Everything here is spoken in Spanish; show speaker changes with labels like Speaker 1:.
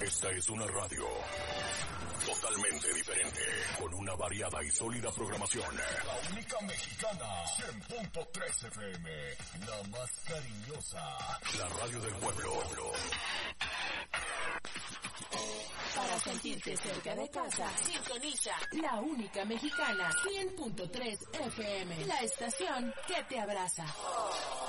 Speaker 1: Esta es una radio totalmente diferente, con una variada y sólida programación.
Speaker 2: La única mexicana, 100.3 FM, la más cariñosa.
Speaker 1: La radio del pueblo.
Speaker 3: Para sentirte cerca de casa, sintoniza La Única Mexicana, 100.3 FM, la estación que te abraza.